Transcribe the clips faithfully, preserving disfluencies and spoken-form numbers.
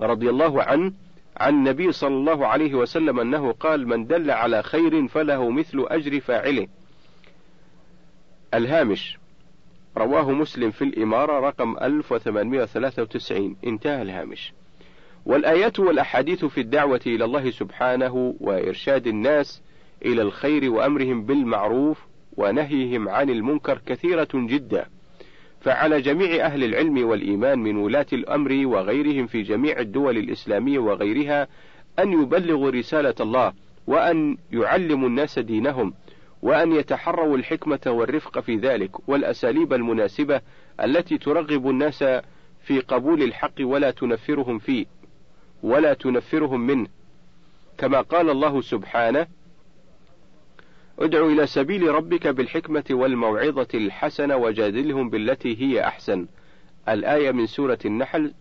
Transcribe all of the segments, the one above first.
رضي الله عنه عن النبي صلى الله عليه وسلم أنه قال: من دل على خير فله مثل أجر فاعله. الهامش: رواه مسلم في الإمارة رقم ألف وثمانمائة وثلاثة وتسعين. انتهى الهامش. والآيات والأحاديث في الدعوة إلى الله سبحانه وإرشاد الناس إلى الخير وأمرهم بالمعروف ونهيهم عن المنكر كثيرة جدا، فعلى جميع أهل العلم والإيمان من ولاة الأمر وغيرهم في جميع الدول الإسلامية وغيرها أن يبلغوا رسالة الله، وأن يعلموا الناس دينهم، وأن يتحروا الحكمة والرفق في ذلك، والأساليب المناسبة التي ترغب الناس في قبول الحق ولا تنفرهم فيه ولا تنفرهم منه، كما قال الله سبحانه: ادع إلى سبيل ربك بالحكمة والموعظة الحسنة وجادلهم بالتي هي أحسن. الآية من سورة النحل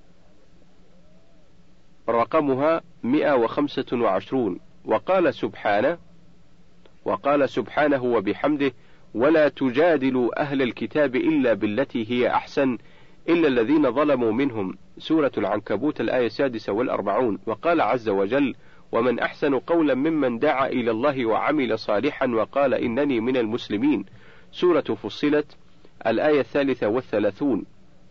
رقمها مئة وخمسة وعشرون. وقال سبحانه وقال سبحانه وبحمده: ولا تجادلوا أهل الكتاب إلا بالتي هي أحسن إلا الذين ظلموا منهم. سورة العنكبوت الآية السادسة والأربعون. وقال عز وجل: ومن أحسن قولا ممن دعا إلى الله وعمل صالحا وقال إنني من المسلمين. سورة فصلت الآية الثالثة والثلاثون.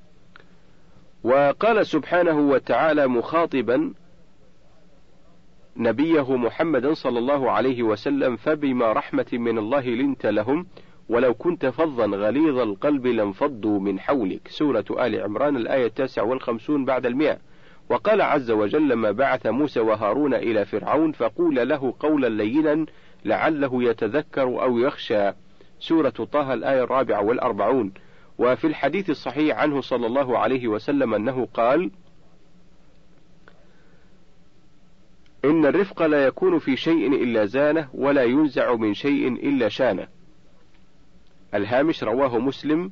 وقال سبحانه وتعالى مخاطبا نبيه محمدا صلى الله عليه وسلم: فبما رحمة من الله لنت لهم ولو كنت فظا غليظ القلب لانفضوا من حولك. سورة آل عمران الآية التاسعة والخمسون بعد المئة. وقال عز وجل لما بعث موسى وهارون إلى فرعون: فقول له قولا لينا لعله يتذكر أو يخشى. سورة طه الآية الرابعة والأربعون. وفي الحديث الصحيح عنه صلى الله عليه وسلم أنه قال: إن الرفق لا يكون في شيء إلا زانه ولا ينزع من شيء إلا شانه. الهامش: رواه مسلم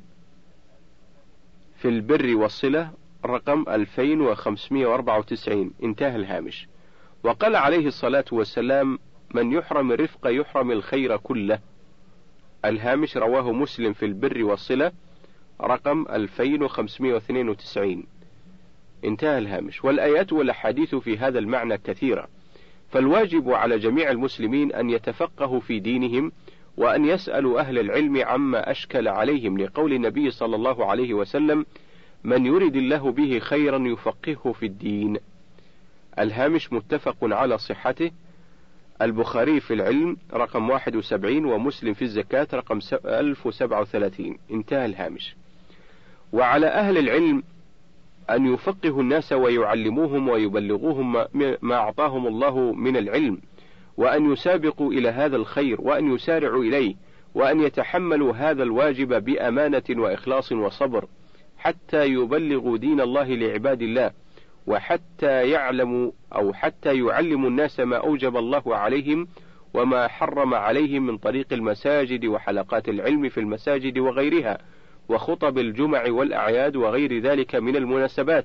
في البر والصلة رقم ألفين وخمسمائة وأربعة وتسعين. انتهى الهامش. وقال عليه الصلاة والسلام: من يحرم الرفق يحرم الخير كله. الهامش: رواه مسلم في البر والصلة رقم ألفين وخمسمائة واثنين وتسعين. انتهى الهامش. والآيات والأحاديث في هذا المعنى كثيرة، فالواجب على جميع المسلمين أن يتفقهوا في دينهم وأن يسألوا أهل العلم عما أشكل عليهم، لقول النبي صلى الله عليه وسلم: من يرد الله به خيرا يفقهه في الدين. الهامش متفق على صحته. البخاري في العلم رقم واحد وسبعين، ومسلم في الزكاة رقم ألف وسبعة وثلاثين. انتهى الهامش. وعلى أهل العلم أن يفقهوا الناس ويعلموهم ويبلغوهم ما أعطاهم الله من العلم، وأن يسابقوا إلى هذا الخير وأن يسارعوا إليه، وأن يتحملوا هذا الواجب بأمانة وإخلاص وصبر حتى يبلغوا دين الله لعباد الله، وحتى يعلموا أو حتى يعلموا الناس ما أوجب الله عليهم وما حرم عليهم من طريق المساجد وحلقات العلم في المساجد وغيرها، وخطب الجمع والأعياد وغير ذلك من المناسبات،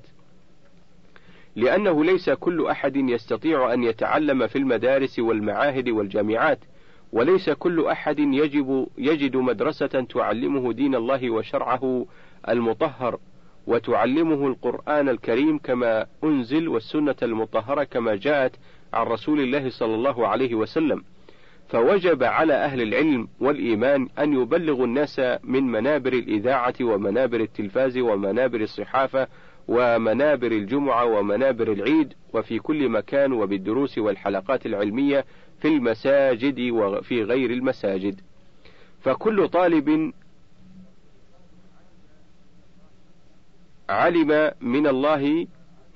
لأنه ليس كل أحد يستطيع أن يتعلم في المدارس والمعاهد والجامعات، وليس كل أحد يجب يجد مدرسة تعلمه دين الله وشرعه المطهر، وتعلمه القرآن الكريم كما أنزل والسنة المطهرة كما جاءت عن رسول الله صلى الله عليه وسلم. فوجب على أهل العلم والإيمان أن يبلغوا الناس من منابر الإذاعة ومنابر التلفاز ومنابر الصحافة ومنابر الجمعة ومنابر العيد وفي كل مكان، وبالدروس والحلقات العلمية في المساجد وفي غير المساجد. فكل طالب علم من الله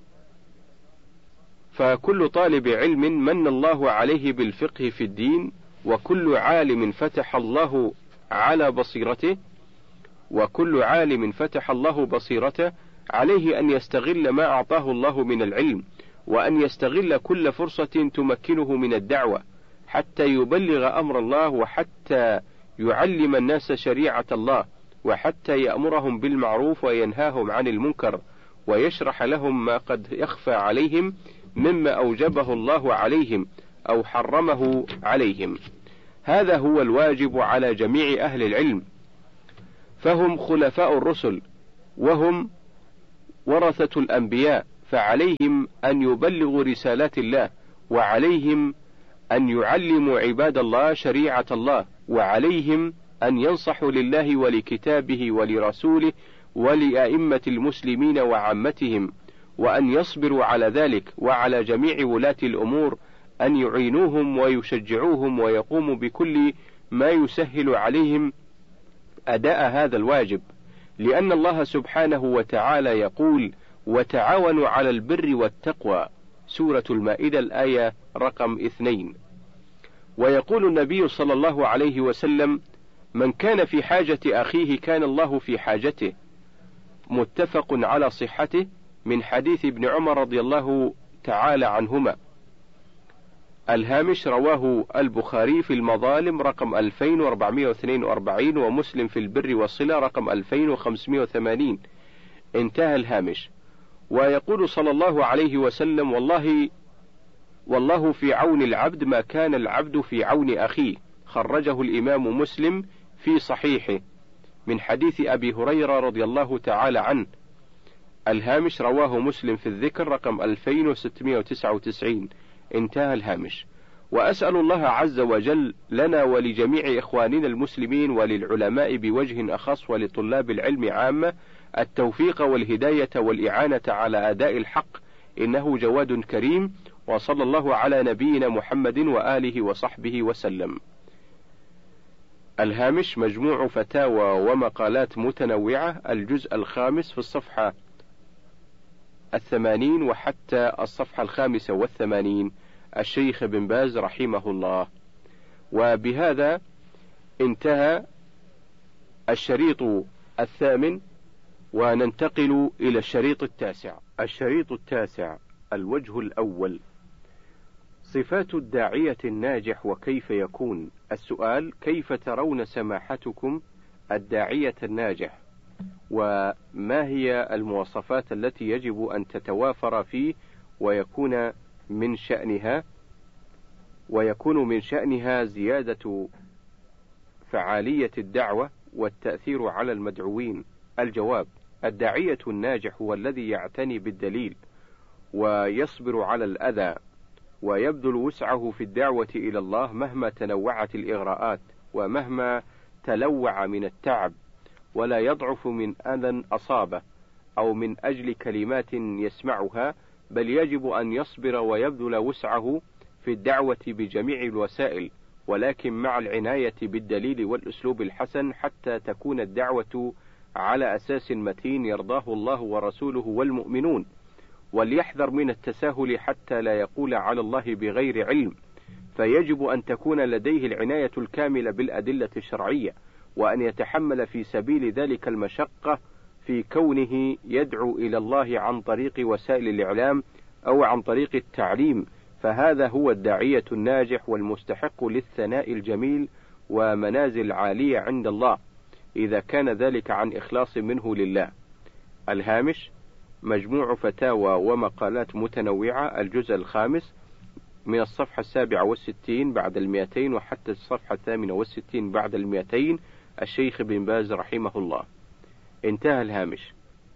فكل طالب علم من الله عليه بالفقه في الدين، وكل عالم فتح الله على بصيرته وكل عالم فتح الله بصيرته عليه أن يستغل ما أعطاه الله من العلم، وأن يستغل كل فرصة تمكنه من الدعوة حتى يبلغ أمر الله، وحتى يعلم الناس شريعة الله، وحتى يأمرهم بالمعروف وينهاهم عن المنكر، ويشرح لهم ما قد يخفى عليهم مما أوجبه الله عليهم أو حرمه عليهم. هذا هو الواجب على جميع أهل العلم، فهم خلفاء الرسل وهم ورثة الأنبياء، فعليهم أن يبلغوا رسالات الله، وعليهم أن يعلموا عباد الله شريعة الله، وعليهم أن ينصحوا لله ولكتابه ولرسوله ولأئمة المسلمين وعامتهم، وأن يصبروا على ذلك، وعلى جميع ولاة الأمور أن يعينوهم ويشجعوهم ويقوموا بكل ما يسهل عليهم أداء هذا الواجب، لأن الله سبحانه وتعالى يقول: وتعاونوا على البر والتقوى، سورة المائدة الآية رقم اثنين. ويقول النبي صلى الله عليه وسلم: من كان في حاجة أخيه كان الله في حاجته، متفق على صحته، من حديث ابن عمر رضي الله تعالى عنهما. الهامش رواه البخاري في المظالم رقم ألفين وأربعمائة واثنين وأربعين، ومسلم في البر والصلة رقم ألفين وخمسمائة وثمانين. انتهى الهامش. ويقول صلى الله عليه وسلم: والله والله في عون العبد ما كان العبد في عون أخيه، خرجه الإمام مسلم في صحيحه، من حديث أبي هريرة رضي الله تعالى عنه. الهامش رواه مسلم في الذكر رقم ألفين وستمائة وتسعة وتسعين. انتهى الهامش. وأسأل الله عز وجل لنا ولجميع إخواننا المسلمين وللعلماء بوجه أخص ولطلاب العلم عامة التوفيق والهداية والإعانة على أداء الحق، إنه جواد كريم. وصلى الله على نبينا محمد وآله وصحبه وسلم. الهامش مجموع فتاوى ومقالات متنوعة، الجزء الخامس في الصفحة الثمانين وحتى الصفحة الخامسة والثمانين، الشيخ بن باز رحمه الله. وبهذا انتهى الشريط الثامن، وننتقل إلى الشريط التاسع. الشريط التاسع: الوجه الأول، صفات الداعية الناجح وكيف يكون. السؤال: كيف ترون سماحتكم الداعية الناجح، وما هي المواصفات التي يجب أن تتوافر فيه ويكون من شأنها ويكون من شأنها زيادة فعالية الدعوة والتأثير على المدعوين؟ الجواب: الداعية الناجح هو الذي يعتني بالدليل ويصبر على الأذى ويبذل وسعه في الدعوة إلى الله مهما تنوعت الإغراءات ومهما تلوع من التعب، ولا يضعف من أذى أصابه أو من أجل كلمات يسمعها، بل يجب أن يصبر ويبذل وسعه في الدعوة بجميع الوسائل، ولكن مع العناية بالدليل والأسلوب الحسن حتى تكون الدعوة على أساس متين يرضاه الله ورسوله والمؤمنون. وليحذر من التساهل حتى لا يقول على الله بغير علم، فيجب أن تكون لديه العناية الكاملة بالأدلة الشرعية، وأن يتحمل في سبيل ذلك المشقة في كونه يدعو إلى الله عن طريق وسائل الإعلام أو عن طريق التعليم، فهذا هو الداعية الناجح والمستحق للثناء الجميل ومنازل عالية عند الله، إذا كان ذلك عن إخلاص منه لله. الهامش مجموع فتاوى ومقالات متنوعة، الجزء الخامس، من الصفحة السابعة والستين بعد المئتين وحتى الصفحة الثامنة والستين بعد المئتين، الشيخ بن باز رحمه الله. انتهى الهامش.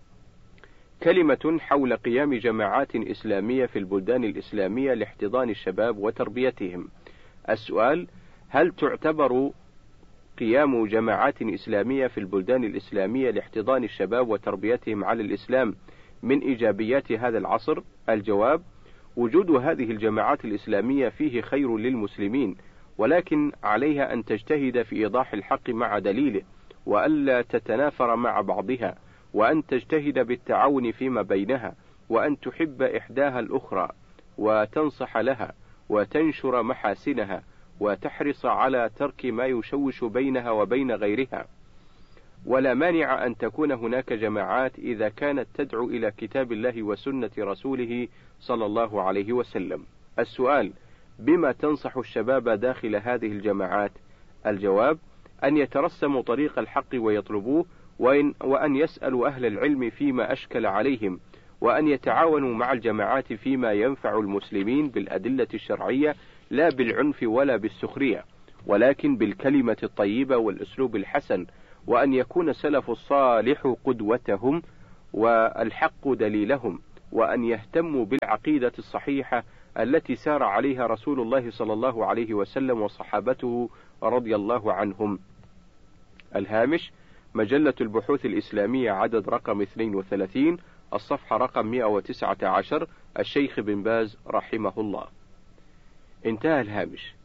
كلمة حول قيام جماعات إسلامية في البلدان الإسلامية لاحتضان الشباب وتربيتهم. السؤال: هل تعتبر قيام جماعات إسلامية في البلدان الإسلامية لاحتضان الشباب وتربيتهم على الإسلام من إيجابيات هذا العصر؟ الجواب: وجود هذه الجماعات الإسلامية فيه خير للمسلمين، ولكن عليها أن تجتهد في إيضاح الحق مع دليله، وألا تتنافر مع بعضها، وأن تجتهد بالتعاون فيما بينها، وأن تحب إحداها الأخرى وتنصح لها وتنشر محاسنها، وتحرص على ترك ما يشوش بينها وبين غيرها. ولا مانع أن تكون هناك جماعات إذا كانت تدعو إلى كتاب الله وسنة رسوله صلى الله عليه وسلم. السؤال: بما تنصح الشباب داخل هذه الجماعات؟ الجواب: أن يترسموا طريق الحق ويطلبوه، وإن وأن يسألوا أهل العلم فيما أشكل عليهم، وأن يتعاونوا مع الجماعات فيما ينفع المسلمين بالأدلة الشرعية، لا بالعنف ولا بالسخرية، ولكن بالكلمة الطيبة والأسلوب الحسن، وأن يكون السلف الصالح قدوتهم والحق دليلهم، وأن يهتموا بالعقيدة الصحيحة التي سار عليها رسول الله صلى الله عليه وسلم وصحابته رضي الله عنهم. الهامش: مجلة البحوث الإسلامية عدد رقم اثنين وثلاثين، الصفحة رقم مئة وتسعة عشر، الشيخ بن باز رحمه الله. انتهى الهامش.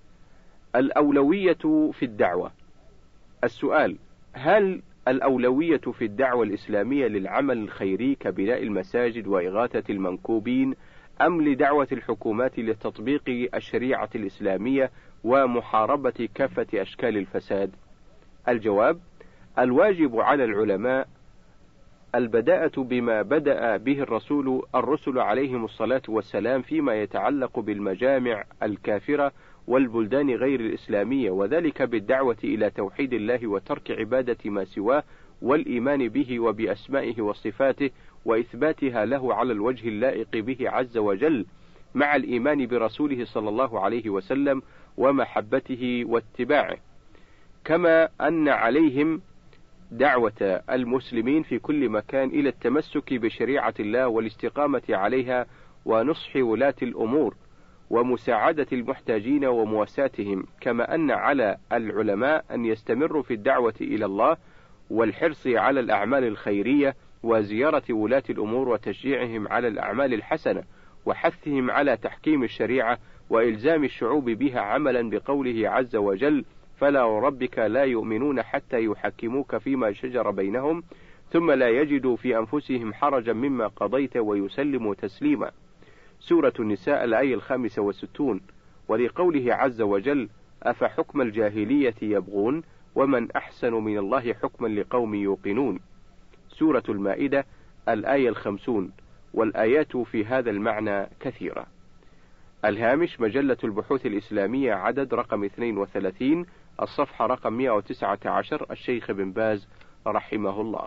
الأولوية في الدعوة. السؤال: هل الأولوية في الدعوة الإسلامية للعمل الخيري كبناء المساجد وإغاثة المنكوبين، أم لدعوة الحكومات لتطبيق الشريعة الإسلامية ومحاربة كافة أشكال الفساد؟ الجواب: الواجب على العلماء البداءة بما بدأ به الرسول الرسل عليهم الصلاة والسلام فيما يتعلق بالمجامع الكافرة والبلدان غير الإسلامية، وذلك بالدعوة إلى توحيد الله وترك عبادة ما سواه والإيمان به وبأسمائه وصفاته وإثباتها له على الوجه اللائق به عز وجل، مع الإيمان برسوله صلى الله عليه وسلم ومحبته واتباعه. كما أن عليهم دعوة المسلمين في كل مكان إلى التمسك بشريعة الله والاستقامة عليها ونصح ولاة الأمور ومساعدة المحتاجين ومواساتهم. كما أن على العلماء أن يستمروا في الدعوة إلى الله والحرص على الأعمال الخيرية وزيارة ولاة الأمور وتشجيعهم على الأعمال الحسنة وحثهم على تحكيم الشريعة وإلزام الشعوب بها، عملا بقوله عز وجل: فلا وربك لا يؤمنون حتى يحكموك فيما شجر بينهم ثم لا يجدوا في أنفسهم حرجا مما قضيت ويسلموا تسليما. سورة النساء الآية الخامسة والستون. ولقوله عز وجل: أفحكم الجاهلية يبغون ومن أحسن من الله حكما لقوم يوقنون. سورة المائدة الآية الخمسون. والآيات في هذا المعنى كثيرة. الهامش: مجلة البحوث الإسلامية عدد رقم اثنين وثلاثين، الصفحة رقم مئة وتسعة عشر، الشيخ بن باز رحمه الله.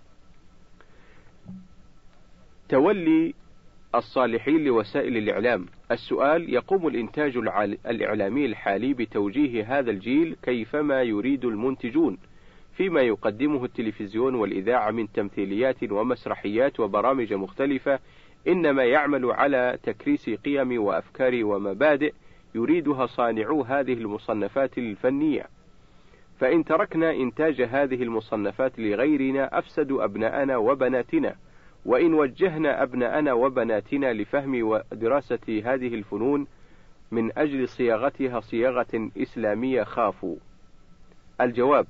تولي الصالحين لوسائل الإعلام. السؤال: يقوم الإنتاج الإعلامي الحالي بتوجيه هذا الجيل كيفما يريد المنتجون فيما يقدمه التلفزيون والإذاعة من تمثيليات ومسرحيات وبرامج مختلفة، إنما يعمل على تكريس قيم وأفكار ومبادئ يريدها صانعو هذه المصنفات الفنية. فإن تركنا إنتاج هذه المصنفات لغيرنا أفسدوا أبناءنا وبناتنا، وإن وجهنا أبناءنا وبناتنا لفهم ودراسة هذه الفنون من أجل صياغتها صياغة إسلامية خافوا. الجواب: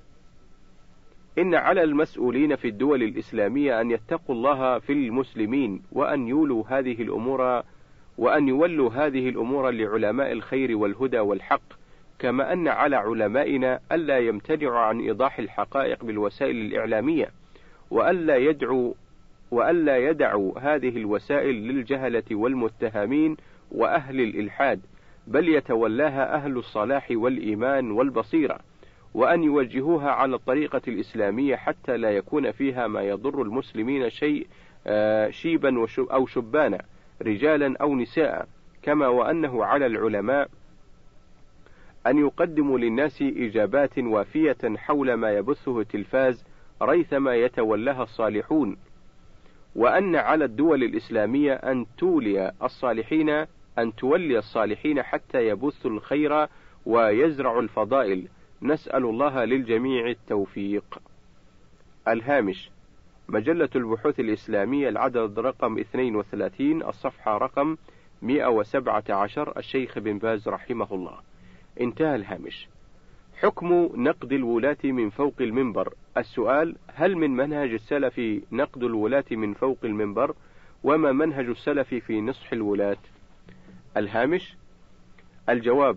إن على المسؤولين في الدول الإسلامية أن يتقوا الله في المسلمين، وأن يولوا هذه الأمور وأن يولوا هذه الأمور لعلماء الخير والهدى والحق. كما أن على علمائنا ألا يمتنعوا عن إيضاح الحقائق بالوسائل الإعلامية، وألا يدعوا وألا يدعوا هذه الوسائل للجهلة والمتهمين وأهل الإلحاد، بل يتولاها أهل الصلاح والإيمان والبصيرة، وأن يوجهوها على الطريقة الإسلامية حتى لا يكون فيها ما يضر المسلمين شيء شيبا أو شبانا، رجالا أو نساء. كما وأنه على العلماء أن يقدموا للناس إجابات وافية حول ما يبثه التلفاز ريثما يتولاها الصالحون، وأن على الدول الإسلامية أن تولي الصالحين أن تولي الصالحين حتى يبثوا الخير ويزرعوا الفضائل. نسأل الله للجميع التوفيق. الهامش: مجلة البحوث الإسلامية العدد رقم اثنين وثلاثين، الصفحة رقم مئة وسبعة عشر، الشيخ بن باز رحمه الله. انتهى الهامش. حكم نقد الولاة من فوق المنبر. السؤال: هل من منهج السلف نقد الولاة من فوق المنبر؟ وما منهج السلف في نصح الولاة؟ الهامش: الجواب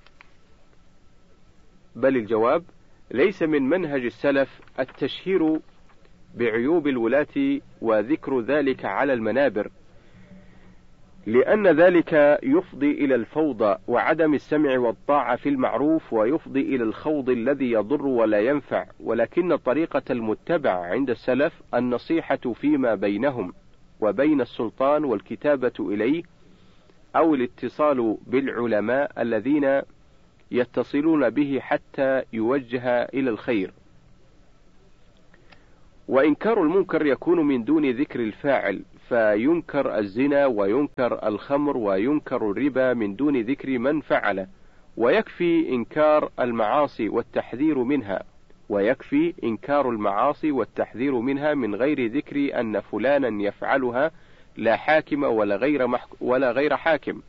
بل الجواب ليس من منهج السلف التشهير بعيوب الولاة وذكر ذلك على المنابر، لأن ذلك يفضي إلى الفوضى وعدم السمع والطاعة في المعروف، ويفضي إلى الخوض الذي يضر ولا ينفع. ولكن الطريقة المتبعة عند السلف النصيحة فيما بينهم وبين السلطان والكتابة إليه، أو الاتصال بالعلماء الذين يتصلون به حتى يوجه إلى الخير. وإنكار المنكر يكون من دون ذكر الفاعل، فينكر الزنا وينكر الخمر وينكر الربا من دون ذكر من فعله، ويكفي إنكار المعاصي والتحذير منها ويكفي إنكار المعاصي والتحذير منها من غير ذكر أن فلانا يفعلها لا حاكم ولا غير محك ولا غير حاكم.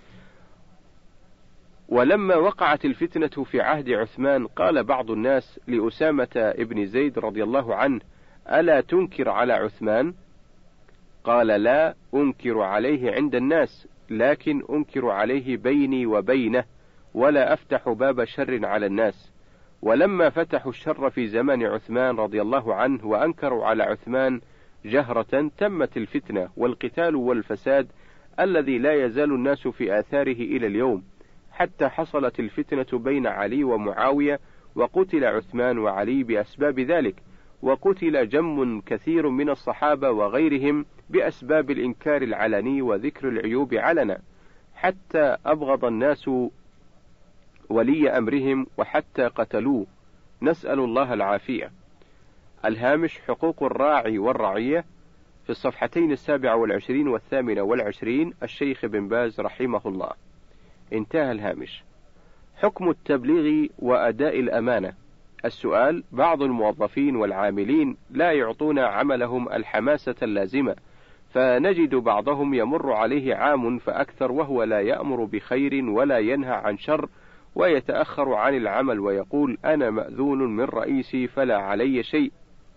ولما وقعت الفتنة في عهد عثمان قال بعض الناس لأسامة ابن زيد رضي الله عنه: ألا تنكر على عثمان؟ قال: لا أنكر عليه عند الناس، لكن أنكر عليه بيني وبينه، ولا أفتح باب شر على الناس. ولما فتحوا الشر في زمان عثمان رضي الله عنه وأنكروا على عثمان جهرة تمت الفتنة والقتال والفساد الذي لا يزال الناس في آثاره إلى اليوم، حتى حصلت الفتنة بين علي ومعاوية، وقتل عثمان وعلي بأسباب ذلك، وقتل جم كثير من الصحابة وغيرهم بأسباب الإنكار العلني وذكر العيوب علنا، حتى أبغض الناس ولي أمرهم وحتى قتلوه، نسأل الله العافية. الهامش: حقوق الراعي والرعية، في الصفحتين السابعة والعشرين والثامنة والعشرين، الشيخ بن باز رحمه الله. انتهى الهامش. حكم التبليغ وأداء الأمانة. السؤال: بعض الموظفين والعاملين لا يعطون عملهم الحماسة اللازمة، فنجد بعضهم يمر عليه عام فأكثر وهو لا يأمر بخير ولا ينهى عن شر، ويتأخر عن العمل ويقول: أنا مأذون من رئيسي فلا علي شيء.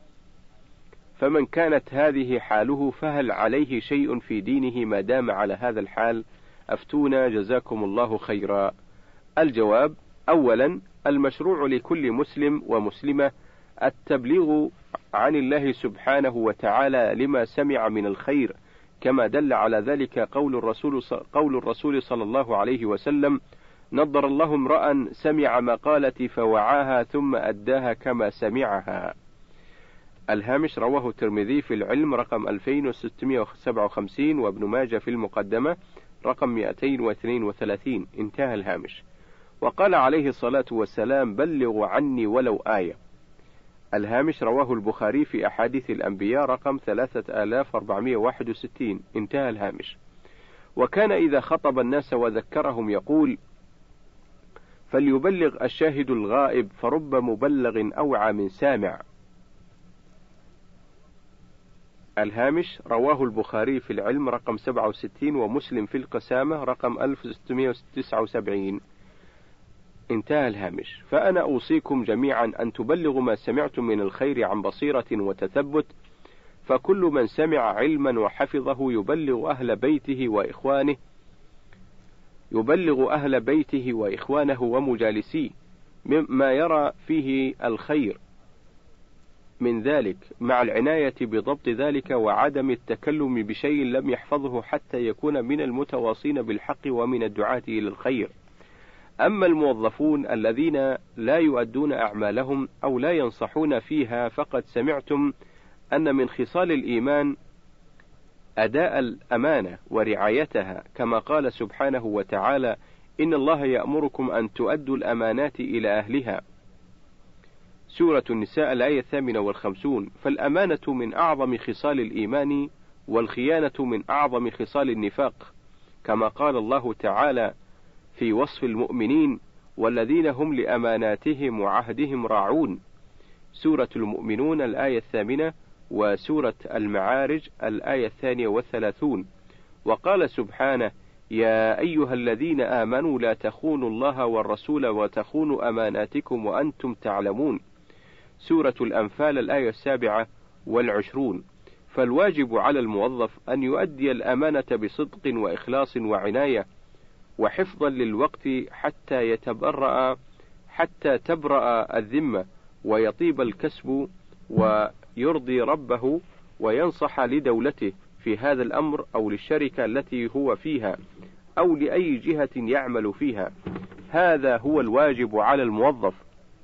فمن كانت هذه حاله فهل عليه شيء في دينه ما دام على هذا الحال؟ أفتونا جزاكم الله خيرا. الجواب: أولا، المشروع لكل مسلم ومسلمة التبليغ عن الله سبحانه وتعالى لما سمع من الخير، كما دل على ذلك قول الرسول, قول الرسول صلى الله عليه وسلم: نضر الله امرأ سمع مقالتي فوعاها ثم أداها كما سمعها. الهامش: رواه الترمذي في العلم رقم ألفين وستمائة وسبعة وخمسين، وابن ماجه في المقدمة رقم مئتين واثنين وثلاثين. انتهى الهامش. وقال عليه الصلاة والسلام: بلغوا عني ولو آية. الهامش: رواه البخاري في أحاديث الأنبياء رقم ثلاثة آلاف وأربعمائة وواحد وستين. انتهى الهامش. وكان إذا خطب الناس وذكرهم يقول: فليبلغ الشاهد الغائب فرب مبلغ أوعى من سامع. الهامش: رواه البخاري في العلم رقم سبعة وستين، ومسلم في القسامة رقم ألف وستمائة وتسعة وسبعين. انتهى الهامش. فأنا أوصيكم جميعا أن تبلغوا ما سمعتم من الخير عن بصيرة وتثبت، فكل من سمع علما وحفظه يبلغ أهل بيته وإخوانه يبلغ أهل بيته وإخوانه ومجالسيه مما يرى فيه الخير من ذلك، مع العناية بضبط ذلك وعدم التكلم بشيء لم يحفظه حتى يكون من المتواصين بالحق ومن الدعاة إلى الخير. أما الموظفون الذين لا يؤدون أعمالهم أو لا ينصحون فيها، فقد سمعتم أن من خصال الإيمان أداء الأمانة ورعايتها، كما قال سبحانه وتعالى: إن الله يأمركم أن تؤدوا الأمانات إلى أهلها. سورة النساء الآية الثامنة والخمسون. فالأمانة من أعظم خصال الإيمان، والخيانة من أعظم خصال النفاق، كما قال الله تعالى في وصف المؤمنين: والذين هم لأماناتهم وعهدهم راعون. سورة المؤمنون الآية الثامنة، وسورة المعارج الآية الثانية والثلاثون. وقال سبحانه: يا أيها الذين آمنوا لا تخونوا الله والرسول وتخونوا أماناتكم وأنتم تعلمون. سورة الأنفال الآية السابعة والعشرون. فالواجب على الموظف أن يؤدي الأمانة بصدق وإخلاص وعناية وحفظا للوقت حتى يتبرأ حتى تبرأ الذمة ويطيب الكسب ويرضي ربه، وينصح لدولته في هذا الأمر أو للشركة التي هو فيها أو لأي جهة يعمل فيها. هذا هو الواجب على الموظف،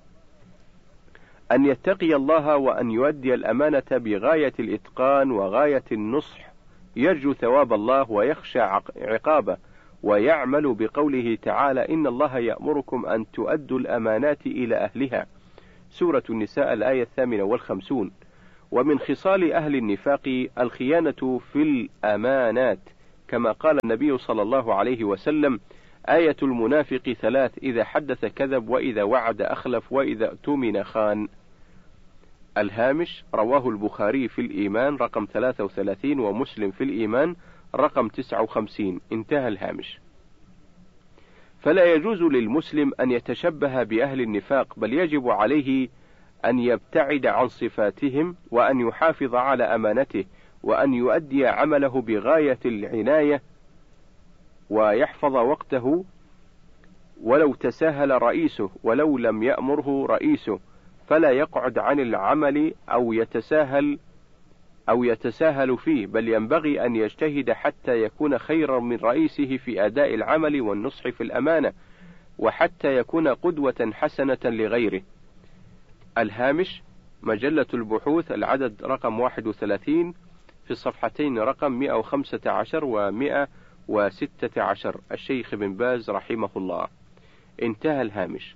أن يتقي الله وأن يؤدي الأمانة بغاية الإتقان وغاية النصح، يرجو ثواب الله ويخشى عقابه، ويعمل بقوله تعالى: إن الله يأمركم أن تؤدوا الأمانات إلى أهلها. سورة النساء الآية الثامنة والخمسون. ومن خصال أهل النفاق الخيانة في الأمانات، كما قال النبي صلى الله عليه وسلم: آية المنافق ثلاث: إذا حدث كذب، وإذا وعد أخلف، وإذا اؤتمن خان. الهامش رواه البخاري في الإيمان رقم ثلاثة وثلاثين، ومسلم في الإيمان رقم تسعة وخمسين. انتهى الهامش. فلا يجوز للمسلم أن يتشبه بأهل النفاق، بل يجب عليه أن يبتعد عن صفاتهم، وأن يحافظ على أمانته، وأن يؤدي عمله بغاية العناية، ويحفظ وقته ولو تساهل رئيسه ولو لم يأمره رئيسه، فلا يقعد عن العمل أو يتساهل أو يتساهل فيه، بل ينبغي أن يجتهد حتى يكون خيرا من رئيسه في أداء العمل والنصح في الأمانة، وحتى يكون قدوة حسنة لغيره. الهامش مجلة البحوث العدد رقم واحد وثلاثين في الصفحتين رقم مئة وخمسة عشر ومئة وستة عشر، الشيخ بن باز رحمه الله. انتهى الهامش.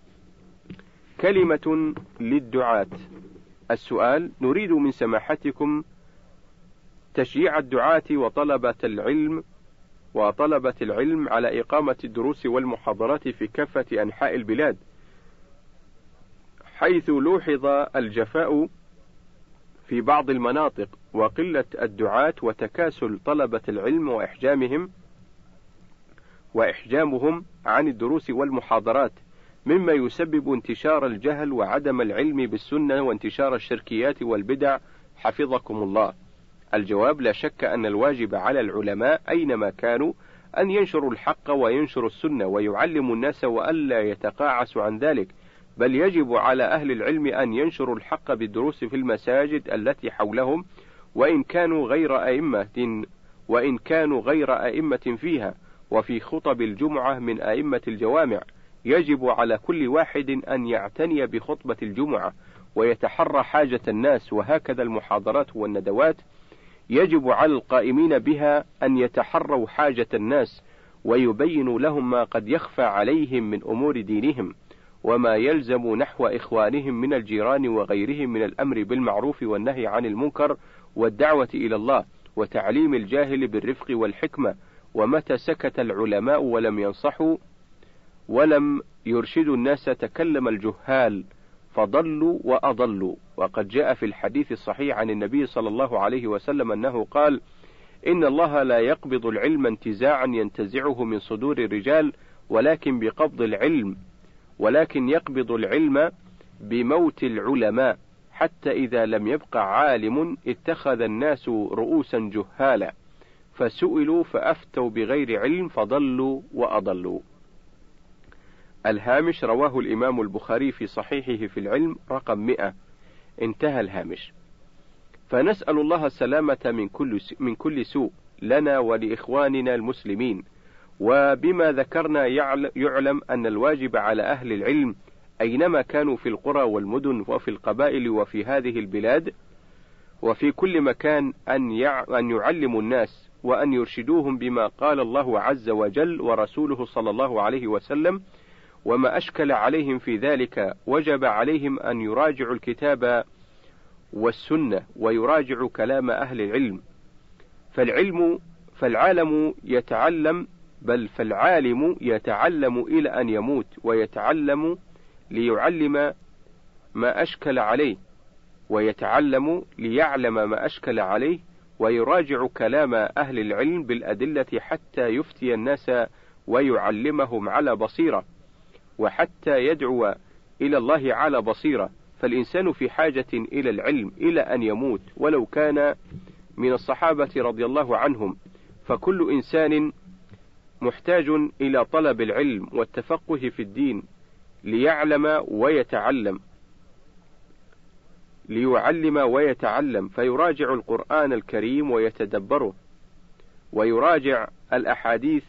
كلمة للدعاة. السؤال: نريد من سماحتكم تشجيع الدعاة وطلبة العلم وطلبة العلم على إقامة الدروس والمحاضرات في كافة أنحاء البلاد، حيث لوحظ الجفاء في بعض المناطق، وقلة الدعاة، وتكاسل طلبة العلم وإحجامهم وإحجامهم عن الدروس والمحاضرات، مما يسبب انتشار الجهل وعدم العلم بالسنة وانتشار الشركيات والبدع، حفظكم الله. الجواب: لا شك أن الواجب على العلماء أينما كانوا أن ينشروا الحق وينشروا السنة ويعلموا الناس، وألا يتقاعسوا عن ذلك، بل يجب على أهل العلم أن ينشروا الحق بالدروس في المساجد التي حولهم، وإن كانوا غير أئمة وإن كانوا غير أئمة فيها، وفي خطب الجمعة من أئمة الجوامع. يجب على كل واحد أن يعتني بخطبة الجمعة ويتحرى حاجة الناس، وهكذا المحاضرات والندوات يجب على القائمين بها أن يتحروا حاجة الناس، ويبينوا لهم ما قد يخفى عليهم من أمور دينهم، وما يلزم نحو إخوانهم من الجيران وغيرهم من الأمر بالمعروف والنهي عن المنكر والدعوة إلى الله، وتعليم الجاهل بالرفق والحكمة. ومتى سكت العلماء ولم ينصحوا ولم يرشدوا الناس تكلم الجهال فضلوا وأضلوا. وقد جاء في الحديث الصحيح عن النبي صلى الله عليه وسلم أنه قال: إن الله لا يقبض العلم انتزاعا ينتزعه من صدور الرجال، ولكن بقبض العلم ولكن يقبض العلم بموت العلماء، حتى إذا لم يبق عالم اتخذ الناس رؤوسا جهالا، فسئلوا فأفتوا بغير علم فضلوا وأضلوا. الهامش رواه الإمام البخاري في صحيحه في العلم رقم مئة. انتهى الهامش. فنسأل الله السلامة من كل من كل سوء لنا ولإخواننا المسلمين. وبما ذكرنا يعلم أن الواجب على أهل العلم أينما كانوا في القرى والمدن وفي القبائل وفي هذه البلاد وفي كل مكان أن أن يعلموا الناس وأن يرشدوهم بما قال الله عز وجل ورسوله صلى الله عليه وسلم، وما أشكل عليهم في ذلك وجب عليهم أن يراجعوا الكتاب والسنة ويراجعوا كلام أهل العلم. فالعلم فالعالم يتعلم بل فالعالم يتعلم إلى أن يموت، ويتعلم ليعلم ما أشكل عليه، ويتعلم ليعلم ما أشكل عليه، ويراجع كلام أهل العلم بالأدلة حتى يفتي الناس ويعلمهم على بصيرة، وحتى يدعو إلى الله على بصيرة. فالإنسان في حاجة إلى العلم إلى أن يموت، ولو كان من الصحابة رضي الله عنهم. فكل إنسان محتاج إلى طلب العلم والتفقه في الدين ليعلم ويتعلم ليعلم ويتعلم فيراجع القرآن الكريم ويتدبره، ويراجع الأحاديث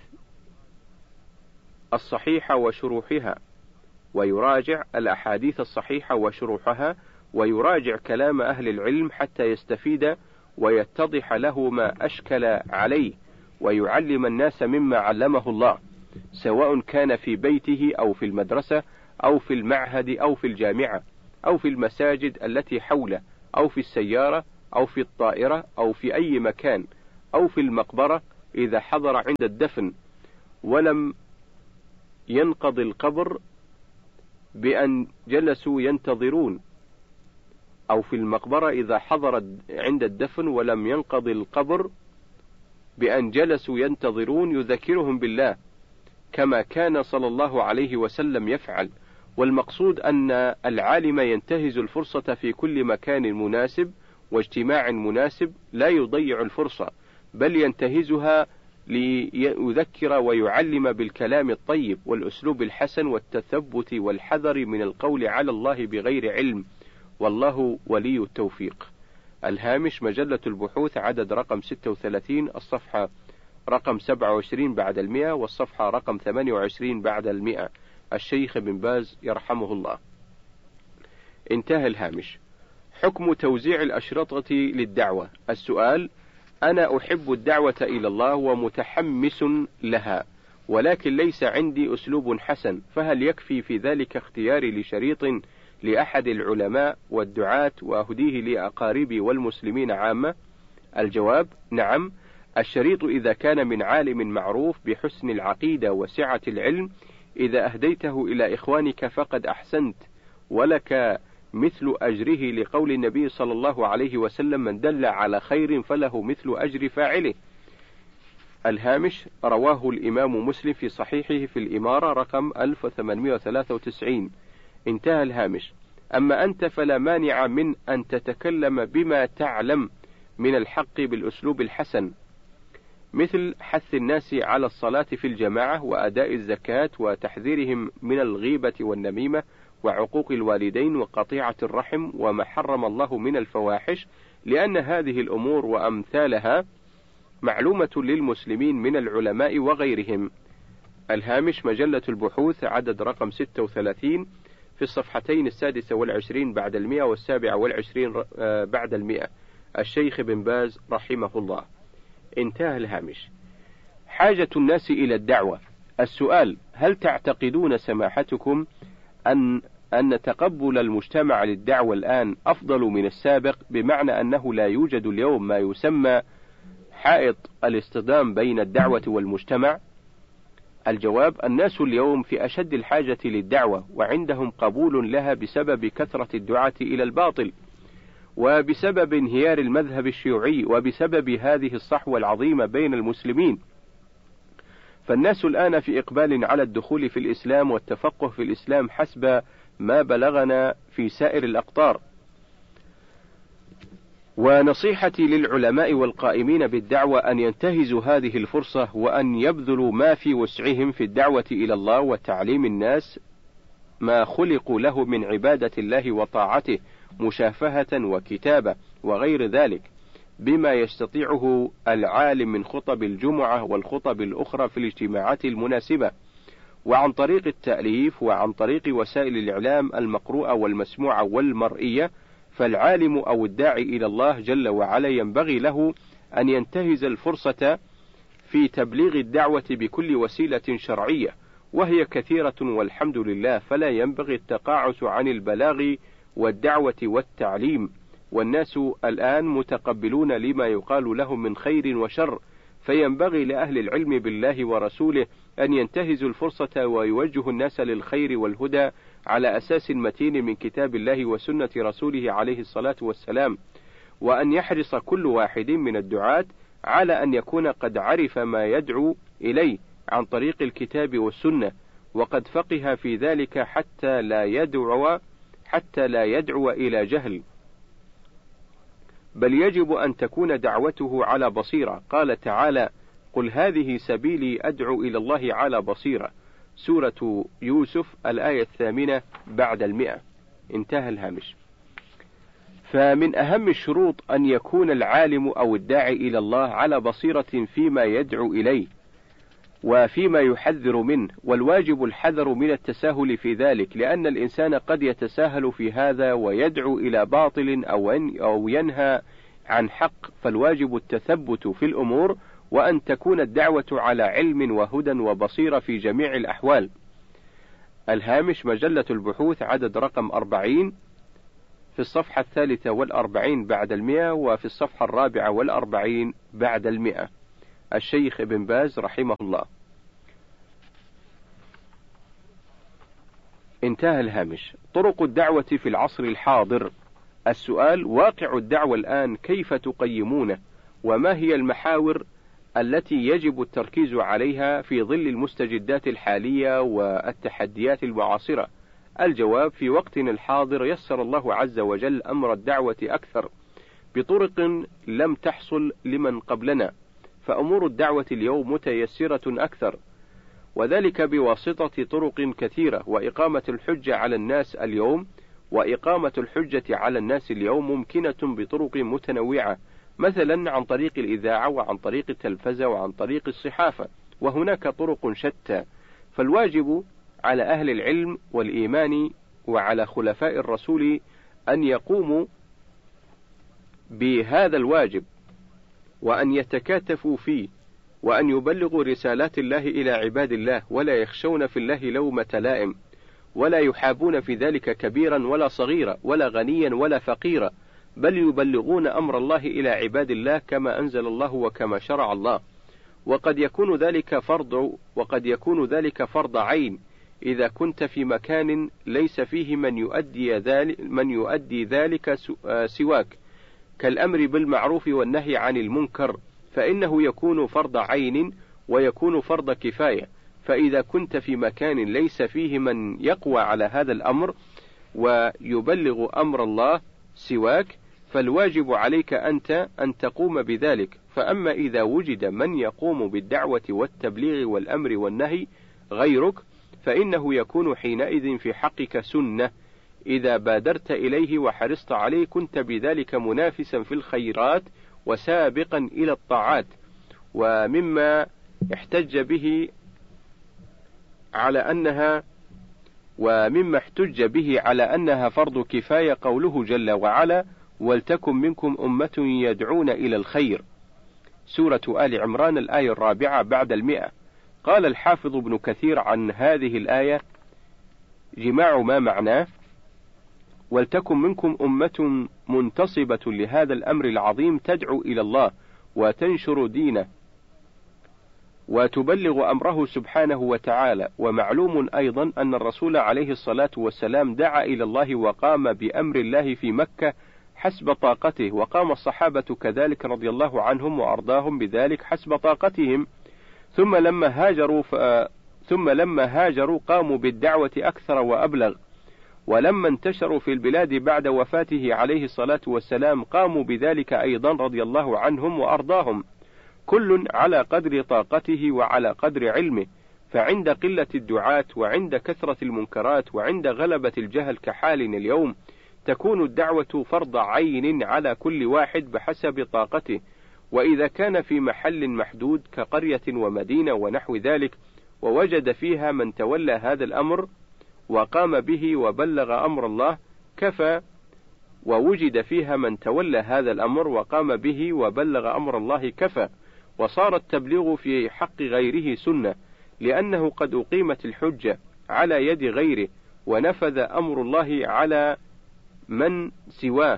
الصحيحة وشروحها ويراجع الأحاديث الصحيحة وشروحها ويراجع كلام أهل العلم حتى يستفيد ويتضح له ما أشكل عليه، ويعلم الناس مما علمه الله، سواء كان في بيته أو في المدرسة أو في المعهد أو في الجامعة أو في المساجد التي حوله أو في السيارة أو في الطائرة أو في أي مكان أو في المقبرة إذا حضر عند الدفن ولم ينقض القبر بأن جلسوا ينتظرون، أو في المقبرة إذا حضر عند الدفن ولم ينقض القبر بأن جلسوا ينتظرون يذكرهم بالله كما كان صلى الله عليه وسلم يفعل. والمقصود أن العالم ينتهز الفرصة في كل مكان مناسب واجتماع مناسب، لا يضيع الفرصة بل ينتهزها ليذكر ويعلم بالكلام الطيب والأسلوب الحسن والتثبت والحذر من القول على الله بغير علم، والله ولي التوفيق. الهامش مجلة البحوث عدد رقم ستة وثلاثين، الصفحة رقم سبعة وعشرين بعد المئة والصفحة رقم ثمانية وعشرين بعد المئة، الشيخ بن باز يرحمه الله. انتهى الهامش. حكم توزيع الأشرطة للدعوة. السؤال: أنا أحب الدعوة إلى الله ومتحمس لها، ولكن ليس عندي أسلوب حسن، فهل يكفي في ذلك اختياري لشريط لأحد العلماء والدعاة وأهديه لأقاربي والمسلمين عامة؟ الجواب: نعم، الشريط إذا كان من عالم معروف بحسن العقيدة وسعة العلم، إذا أهديته إلى إخوانك فقد أحسنت، ولك مثل أجره، لقول النبي صلى الله عليه وسلم: من دل على خير فله مثل أجر فاعله. الهامش رواه الإمام مسلم في صحيحه في الإمارة رقم ألف وثمانمئة وثلاثة وتسعين. انتهى الهامش. أما أنت فلا مانع من أن تتكلم بما تعلم من الحق بالأسلوب الحسن، مثل حث الناس على الصلاة في الجماعة وأداء الزكاة وتحذيرهم من الغيبة والنميمة وعقوق الوالدين وقطيعة الرحم وما حرم الله من الفواحش، لأن هذه الأمور وأمثالها معلومة للمسلمين من العلماء وغيرهم. الهامش مجلة البحوث عدد رقم ستة وثلاثين في الصفحتين السادسة والعشرين بعد المئة والسابعة والعشرين بعد المئة، الشيخ بن باز رحمه الله. انتهى الهامش. حاجة الناس إلى الدعوة. السؤال: هل تعتقدون سماحتكم أن أن تقبل المجتمع للدعوة الآن أفضل من السابق، بمعنى أنه لا يوجد اليوم ما يسمى حائط الاصطدام بين الدعوة والمجتمع؟ الجواب: الناس اليوم في أشد الحاجة للدعوة، وعندهم قبول لها بسبب كثرة الدعاة إلى الباطل، وبسبب انهيار المذهب الشيوعي، وبسبب هذه الصحوة العظيمة بين المسلمين. فالناس الآن في إقبال على الدخول في الإسلام والتفقه في الإسلام حسب ما بلغنا في سائر الأقطار. ونصيحتي للعلماء والقائمين بالدعوة أن ينتهزوا هذه الفرصة، وأن يبذلوا ما في وسعهم في الدعوة إلى الله وتعليم الناس ما خلقوا له من عبادة الله وطاعته، مشافهة وكتابة وغير ذلك، بما يستطيعه العالم من خطب الجمعة والخطب الأخرى في الاجتماعات المناسبة، وعن طريق التأليف، وعن طريق وسائل الإعلام المقروءة والمسموعة والمرئية. فالعالم أو الداعي إلى الله جل وعلا ينبغي له أن ينتهز الفرصة في تبليغ الدعوة بكل وسيلة شرعية، وهي كثيرة والحمد لله، فلا ينبغي التقاعس عن البلاغ والدعوة والتعليم. والناس الآن متقبلون لما يقال لهم من خير وشر، فينبغي لأهل العلم بالله ورسوله أن ينتهزوا الفرصة ويوجهوا الناس للخير والهدى على أساس متين من كتاب الله وسنة رسوله عليه الصلاة والسلام، وأن يحرص كل واحد من الدعاة على أن يكون قد عرف ما يدعو إليه عن طريق الكتاب والسنة، وقد فقه في ذلك حتى لا يدعو حتى لا يدعو إلى جهل، بل يجب أن تكون دعوته على بصيرة. قال تعالى: قل هذه سبيلي أدعو إلى الله على بصيرة، سورة يوسف الآية الثامنة بعد المئة. انتهى الهامش. فمن أهم الشروط أن يكون العالم أو الداعي إلى الله على بصيرة فيما يدعو إليه وفيما يحذر منه، والواجب الحذر من التساهل في ذلك، لأن الإنسان قد يتساهل في هذا ويدعو إلى باطل أو ينهى عن حق، فالواجب التثبت في الأمور، وأن تكون الدعوة على علم وهدى وبصيرة في جميع الأحوال. الهامش مجلة البحوث عدد رقم أربعين في الصفحة الثالثة والأربعين بعد المئة، وفي الصفحة الرابعة والأربعين بعد المئة. الشيخ ابن باز رحمه الله. انتهى الهامش. طرق الدعوة في العصر الحاضر. السؤال: واقع الدعوة الآن كيف تقيمونه؟ وما هي المحاور التي يجب التركيز عليها في ظل المستجدات الحالية والتحديات المعاصرة؟ الجواب: في وقتنا الحاضر يسر الله عز وجل أمر الدعوة أكثر بطرق لم تحصل لمن قبلنا، فأمور الدعوة اليوم متيسرة أكثر، وذلك بواسطة طرق كثيرة. وإقامة الحجة على الناس اليوم وإقامة الحجة على الناس اليوم ممكنة بطرق متنوعة، مثلا عن طريق الإذاعة وعن طريق التلفزة وعن طريق الصحافة، وهناك طرق شتى. فالواجب على أهل العلم والإيمان وعلى خلفاء الرسول أن يقوموا بهذا الواجب، وأن يتكاتفوا فيه، وأن يبلغوا رسالات الله إلى عباد الله، ولا يخشون في الله لومة لائم، ولا يحابون في ذلك كبيرا ولا صغيرا، ولا غنيا ولا فقيرا، بل يبلغون أمر الله إلى عباد الله كما أنزل الله وكما شرع الله. وقد يكون ذلك فرض وقد يكون ذلك فرض عين إذا كنت في مكان ليس فيه من يؤدي ذلك من يؤدي ذلك سواك، كالأمر بالمعروف والنهي عن المنكر، فإنه يكون فرض عين ويكون فرض كفاية. فإذا كنت في مكان ليس فيه من يقوى على هذا الأمر ويبلغ أمر الله سواك، فالواجب عليك أنت أن تقوم بذلك. فأما إذا وجد من يقوم بالدعوة والتبليغ والأمر والنهي غيرك، فإنه يكون حينئذ في حقك سنة، إذا بادرت إليه وحرصت عليه كنت بذلك منافسا في الخيرات وسابقا إلى الطاعات. ومما احتج به على أنها ومما احتج به على أنها فرض كفاية قوله جل وعلا: ولتكن منكم أمة يدعون إلى الخير، سورة آل عمران الآية الرابعة بعد المئة. قال الحافظ ابن كثير عن هذه الآية: جماع ما معناه: ولتكن منكم أمة منتصبة لهذا الأمر العظيم تدعو إلى الله وتنشر دينه وتبلغ أمره سبحانه وتعالى. ومعلوم أيضا أن الرسول عليه الصلاة والسلام دعا إلى الله وقام بأمر الله في مكة حسب طاقته، وقام الصحابة كذلك رضي الله عنهم وأرضاهم بذلك حسب طاقتهم، ثم لما هاجروا ف... ثم لما هاجروا قاموا بالدعوة أكثر وأبلغ، ولما انتشروا في البلاد بعد وفاته عليه الصلاة والسلام قاموا بذلك أيضا رضي الله عنهم وأرضاهم، كل على قدر طاقته وعلى قدر علمه. فعند قلة الدعاة وعند كثرة المنكرات وعند غلبة الجهل كحالنا اليوم تكون الدعوة فرض عين على كل واحد بحسب طاقته. وإذا كان في محل محدود كقرية ومدينة ونحو ذلك ووجد فيها من تولى هذا الأمر وقام به وبلغ أمر الله كفى، ووجد فيها من تولى هذا الأمر وقام به وبلغ أمر الله كفى. وصار التبليغ في حق غيره سنة، لأنه قد أقيمت الحجة على يد غيره ونفذ أمر الله على من سواه.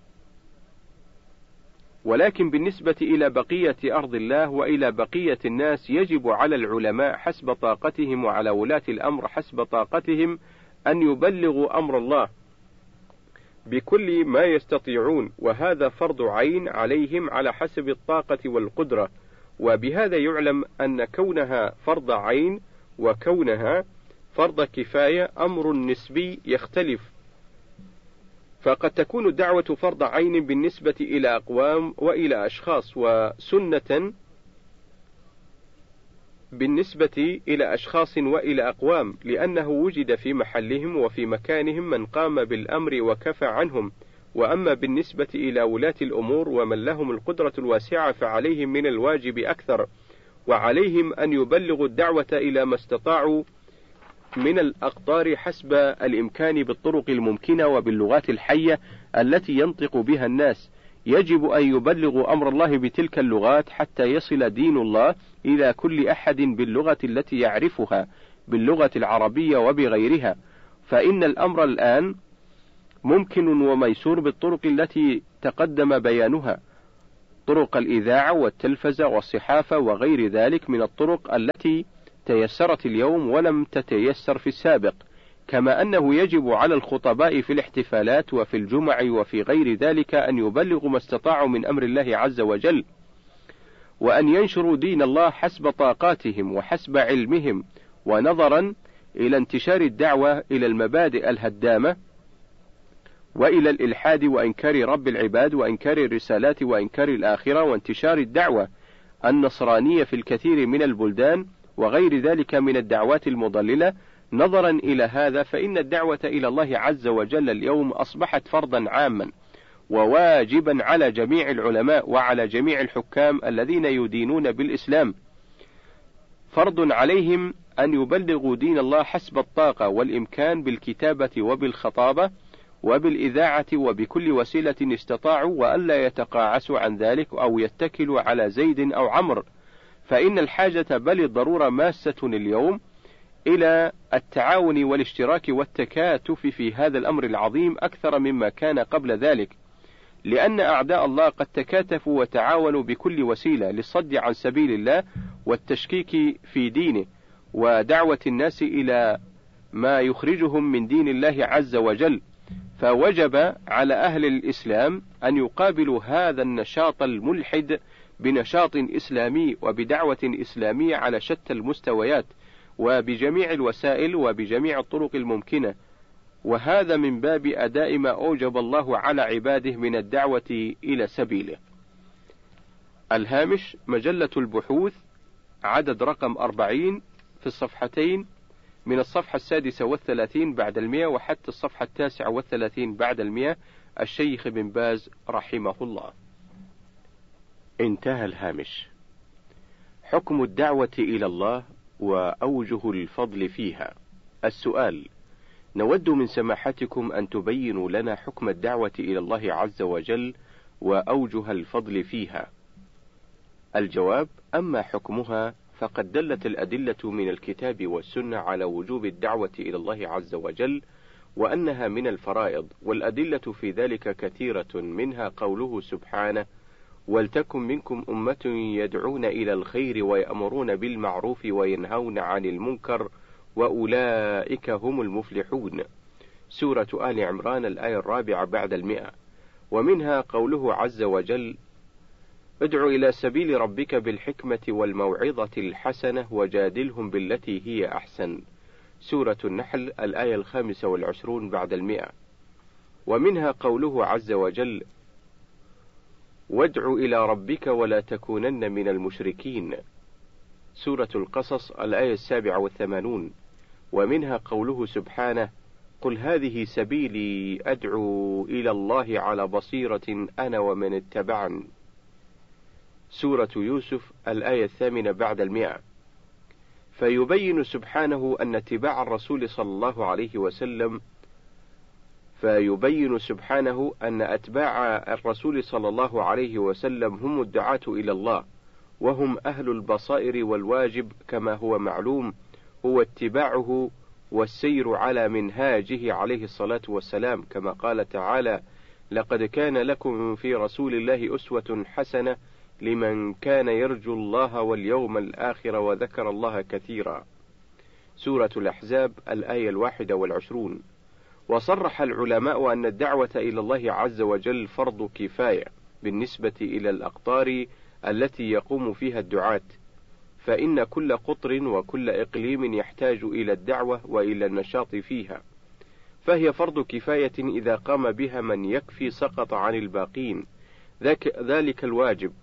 ولكن بالنسبة إلى بقية أرض الله وإلى بقية الناس يجب على العلماء حسب طاقتهم وعلى ولاة الأمر حسب طاقتهم أن يبلغوا أمر الله بكل ما يستطيعون، وهذا فرض عين عليهم على حسب الطاقة والقدرة. وبهذا يعلم أن كونها فرض عين وكونها فرض كفاية أمر نسبي يختلف، فقد تكون الدعوة فرض عين بالنسبة إلى أقوام وإلى أشخاص، وسنة بالنسبة إلى أشخاص وإلى أقوام، لأنه وجد في محلهم وفي مكانهم من قام بالأمر وكفى عنهم. وأما بالنسبة إلى ولاة الأمور ومن لهم القدرة الواسعة فعليهم من الواجب أكثر، وعليهم أن يبلغوا الدعوة إلى ما استطاعوا من الأقطار حسب الإمكان بالطرق الممكنة وباللغات الحية التي ينطق بها الناس. يجب أن يبلغوا أمر الله بتلك اللغات حتى يصل دين الله إلى كل أحد باللغة التي يعرفها، باللغة العربية وبغيرها. فإن الأمر الآن ممكن وميسور بالطرق التي تقدم بيانها، طرق الإذاعة والتلفزة والصحافة وغير ذلك من الطرق التي تيسرت اليوم ولم تتيسر في السابق، كما أنه يجب على الخطباء في الاحتفالات وفي الجمع وفي غير ذلك أن يبلغوا ما استطاعوا من أمر الله عز وجل، وأن ينشروا دين الله حسب طاقاتهم وحسب علمهم، ونظرا إلى انتشار الدعوة إلى المبادئ الهدامة وإلى الإلحاد وإنكار رب العباد وإنكار الرسالات وإنكار الآخرة، وانتشار الدعوة النصرانية في الكثير من البلدان وغير ذلك من الدعوات المضللة. نظرا إلى هذا فإن الدعوة إلى الله عز وجل اليوم أصبحت فرضا عاما وواجبا على جميع العلماء وعلى جميع الحكام الذين يدينون بالإسلام، فرض عليهم أن يبلغوا دين الله حسب الطاقة والإمكان بالكتابة وبالخطابة وبالإذاعة وبكل وسيلة استطاعوا، وألا يتقاعسوا عن ذلك أو يتكلوا على زيد أو عمرو، فإن الحاجة بل الضرورة ماسة اليوم إلى التعاون والاشتراك والتكاتف في هذا الأمر العظيم أكثر مما كان قبل ذلك، لأن أعداء الله قد تكاتفوا وتعاونوا بكل وسيلة للصد عن سبيل الله والتشكيك في دينه ودعوة الناس إلى ما يخرجهم من دين الله عز وجل. فوجب على أهل الإسلام أن يقابلوا هذا النشاط الملحد بنشاط إسلامي وبدعوة إسلامية على شتى المستويات وبجميع الوسائل وبجميع الطرق الممكنة، وهذا من باب أداء ما أوجب الله على عباده من الدعوة إلى سبيله. الهامش: مجلة البحوث، عدد رقم أربعين، في الصفحتين من الصفحة السادسة والثلاثين بعد المئة وحتى الصفحة التاسعة والثلاثين بعد المئة، الشيخ بن باز رحمه الله. انتهى الهامش. حكم الدعوة إلى الله وأوجه الفضل فيها. السؤال: نود من سماحتكم أن تبينوا لنا حكم الدعوة إلى الله عز وجل وأوجه الفضل فيها. الجواب: أما حكمها فقد دلت الأدلة من الكتاب والسنة على وجوب الدعوة إلى الله عز وجل وأنها من الفرائض، والأدلة في ذلك كثيرة، منها قوله سبحانه: ولتكن منكم أمة يدعون إلى الخير ويأمرون بالمعروف وينهون عن المنكر وأولئك هم المفلحون، سورة آل عمران الآية الرابعة بعد المئة. ومنها قوله عز وجل: ادع إلى سبيل ربك بالحكمة والموعظة الحسنة وجادلهم بالتي هي أحسن، سورة النحل الآية الخامسة والعشرون بعد المئة. ومنها قوله عز وجل: وادع إلى ربك ولا تكونن من المشركين، سورة القصص الآية السابعة والثمانون. ومنها قوله سبحانه: قل هذه سبيلي أدعو إلى الله على بصيرة أنا ومن اتبعني، سورة يوسف الآية الثامنة بعد المئة. فيبين سبحانه أن اتباع الرسول صلى الله عليه وسلم فيبين سبحانه أن أتباع الرسول صلى الله عليه وسلم هم الدعاة إلى الله، وهم أهل البصائر، والواجب كما هو معلوم هو اتباعه والسير على منهاجه عليه الصلاة والسلام، كما قال تعالى: لقد كان لكم في رسول الله أسوة حسنة لمن كان يرجو الله واليوم الآخر وذكر الله كثيرا، سورة الأحزاب الآية الواحدة والعشرون. وصرح العلماء أن الدعوة إلى الله عز وجل فرض كفاية بالنسبة إلى الأقطار التي يقوم فيها الدعاة، فإن كل قطر وكل إقليم يحتاج إلى الدعوة وإلى النشاط فيها، فهي فرض كفاية إذا قام بها من يكفي سقط عن الباقين، ذلك الواجب.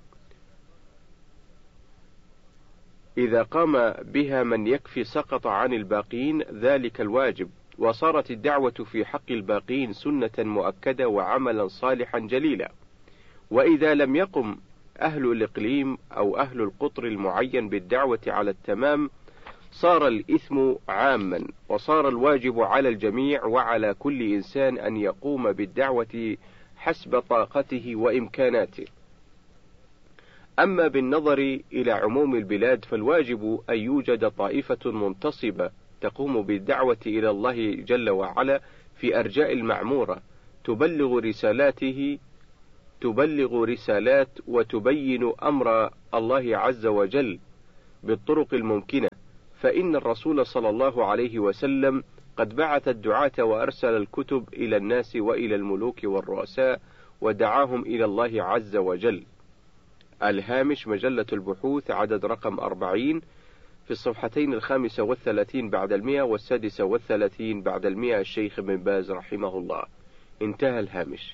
إذا قام بها من يكفي سقط عن الباقين ذلك الواجب، وصارت الدعوة في حق الباقين سنة مؤكدة وعملا صالحا جليلا. وإذا لم يقم أهل الإقليم أو أهل القطر المعين بالدعوة على التمام صار الإثم عاما، وصار الواجب على الجميع وعلى كل إنسان أن يقوم بالدعوة حسب طاقته وإمكاناته. أما بالنظر إلى عموم البلاد فالواجب أن يوجد طائفة منتصبة تقوم بالدعوة إلى الله جل وعلا في أرجاء المعمورة، تبلغ رسالاته تبلغ رسالات وتبين أمر الله عز وجل بالطرق الممكنة، فإن الرسول صلى الله عليه وسلم قد بعث الدعاة وأرسل الكتب إلى الناس وإلى الملوك والرؤساء ودعاهم إلى الله عز وجل. الهامش مجلة البحوث عدد رقم أربعين في الصفحتين الخامسة والثلاثين بعد المئة والسادسة والثلاثين بعد المئة، الشيخ ابن باز رحمه الله. انتهى الهامش.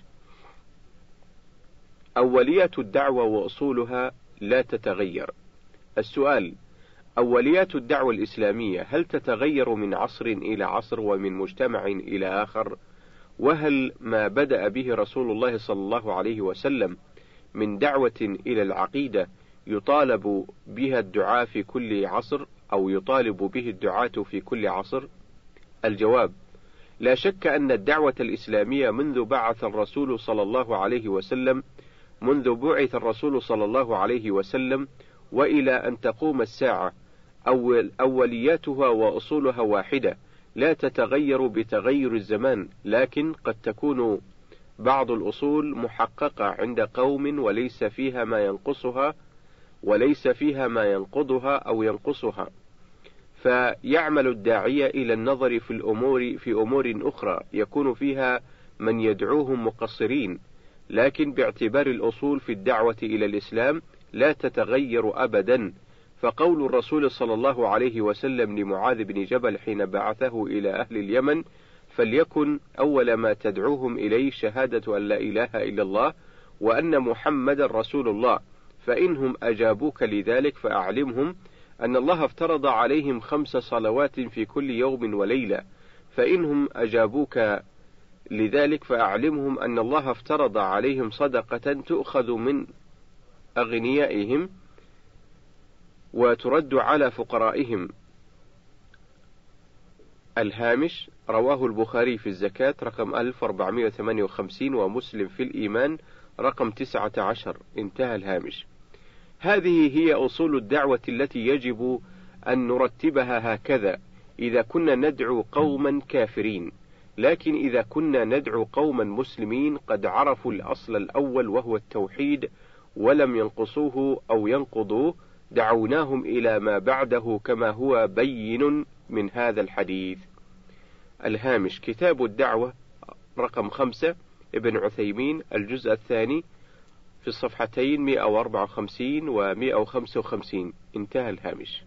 أوليات الدعوة وأصولها لا تتغير. السؤال: أوليات الدعوة الإسلامية هل تتغير من عصر إلى عصر ومن مجتمع إلى آخر؟ وهل ما بدأ به رسول الله صلى الله عليه وسلم من دعوة إلى العقيدة يطالب بها الدعاة في كل عصر، أو يطالب به الدعاة في كل عصر؟ الجواب: لا شك أن الدعوة الإسلامية منذ بعث الرسول صلى الله عليه وسلم منذ بعث الرسول صلى الله عليه وسلم وإلى أن تقوم الساعة أول أولياتها وأصولها واحدة، لا تتغير بتغير الزمان، لكن قد تكون بعض الأصول محققة عند قوم وليس فيها ما ينقصها وليس فيها ما ينقضها أو ينقصها، فيعمل الداعية إلى النظر في الأمور في أمور أخرى يكون فيها من يدعوهم مقصرين، لكن باعتبار الأصول في الدعوة إلى الإسلام لا تتغير أبدا. فقول الرسول صلى الله عليه وسلم لمعاذ بن جبل حين بعثه إلى أهل اليمن: فليكن أول ما تدعوهم إليه شهادة أن لا إله إلا الله وأن محمد رسول الله، فإنهم أجابوك لذلك فأعلمهم أن الله افترض عليهم خمس صلوات في كل يوم وليلة، فإنهم أجابوك لذلك فأعلمهم أن الله افترض عليهم صدقة تؤخذ من أغنيائهم وترد على فقرائهم. الهامش رواه البخاري في الزكاة رقم ألف وأربعمائة وثمانية وخمسين ومسلم في الإيمان رقم تسعة عشر. انتهى الهامش. هذه هي أصول الدعوة التي يجب أن نرتبها هكذا إذا كنا ندعو قوما كافرين، لكن إذا كنا ندعو قوما مسلمين قد عرفوا الأصل الأول وهو التوحيد ولم ينقصوه أو ينقضوه دعوناهم إلى ما بعده كما هو بين من هذا الحديث. الهامش كتاب الدعوة رقم خمسة ابن عثيمين الجزء الثاني في الصفحتين مئة وأربعة وخمسين ومئة وخمسة وخمسين. انتهى الهامش.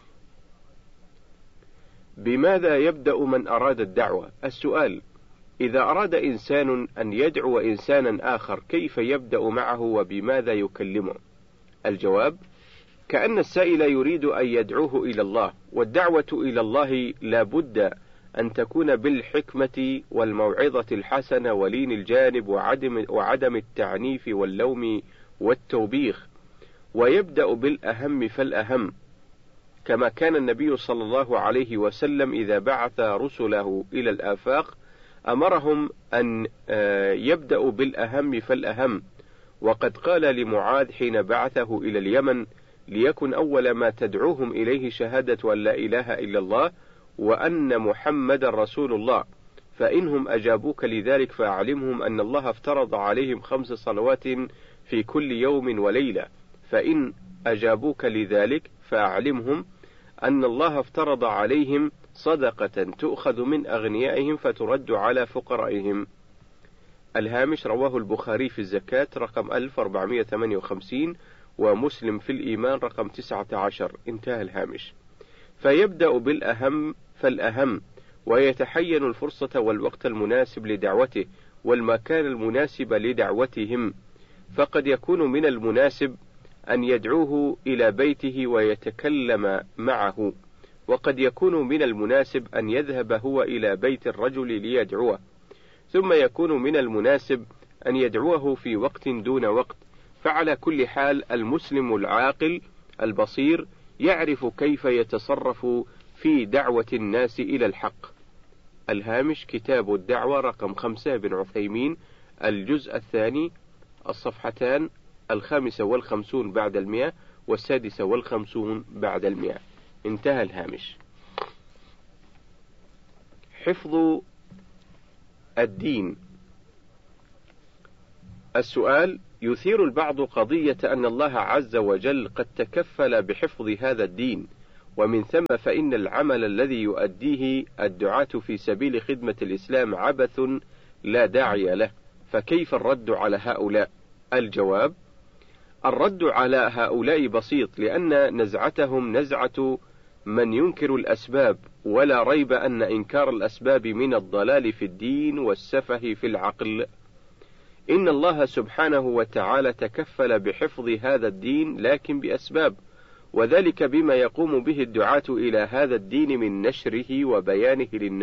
بماذا يبدأ من أراد الدعوة؟ السؤال: إذا أراد إنسان أن يدعو إنسانا آخر كيف يبدأ معه وبماذا يكلمه؟ الجواب: كأن السائل يريد أن يدعوه إلى الله، والدعوة إلى الله لا بد أن تكون بالحكمة والموعظة الحسنة ولين الجانب وعدم, وعدم التعنيف واللوم والتوبيخ، ويبدأ بالأهم فالأهم، كما كان النبي صلى الله عليه وسلم إذا بعث رسله إلى الآفاق أمرهم أن يبدأوا بالأهم فالأهم، وقد قال لمعاذ حين بعثه إلى اليمن: ليكن أول ما تدعوهم إليه شهادة أن لا إله إلا الله وأن محمد رسول الله، فإنهم أجابوك لذلك فأعلمهم أن الله افترض عليهم خمس صلوات في كل يوم وليلة، فإن أجابوك لذلك فأعلمهم أن الله افترض عليهم صدقة تؤخذ من أغنيائهم فترد على فقرائهم. الهامش رواه البخاري في الزكاة رقم ألف وأربعمائة وثمانية وخمسين ومسلم في الإيمان رقم تسعة عشر. انتهى الهامش. فيبدأ بالأهم فالأهم، ويتحين الفرصة والوقت المناسب لدعوته والمكان المناسب لدعوتهم، فقد يكون من المناسب أن يدعوه إلى بيته ويتكلم معه، وقد يكون من المناسب أن يذهب هو إلى بيت الرجل ليدعوه، ثم يكون من المناسب أن يدعوه في وقت دون وقت. فعلى كل حال المسلم العاقل البصير يعرف كيف يتصرف في دعوة الناس إلى الحق. الهامش كتاب الدعوة رقم خمسة بن عثيمين الجزء الثاني الصفحتان الخامسة والخمسون بعد المئة والسادسة والخمسون بعد المئة. انتهى الهامش. حفظ الدين. السؤال: يثير البعض قضية أن الله عز وجل قد تكفل بحفظ هذا الدين، ومن ثم فإن العمل الذي يؤديه الدعاة في سبيل خدمة الإسلام عبث لا داعي له، فكيف الرد على هؤلاء؟ الجواب: الرد على هؤلاء بسيط، لأن نزعتهم نزعة من ينكر الأسباب، ولا ريب أن إنكار الأسباب من الضلال في الدين والسفه في العقل. إن الله سبحانه وتعالى تكفل بحفظ هذا الدين لكن بأسباب، وذلك بما يقوم به الدعاة إلى هذا الدين من نشره وبيانه للناس.